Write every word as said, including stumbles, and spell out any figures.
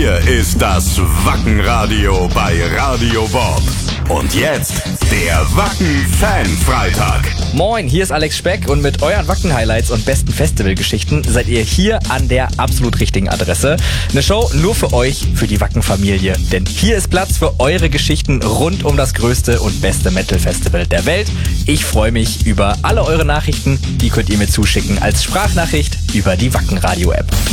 Hier ist das Wackenradio bei Radio Bob. Und jetzt der Wacken-Fan-Freitag. Moin, hier ist Alex Speck und mit euren Wacken-Highlights und besten Festivalgeschichten seid ihr hier an der absolut richtigen Adresse. Eine Show nur für euch, für die Wacken-Familie. Denn hier ist Platz für eure Geschichten rund um das größte und beste Metal-Festival der Welt. Ich freue mich über alle eure Nachrichten. Die könnt ihr mir zuschicken als Sprachnachricht über die Wacken-Radio-App.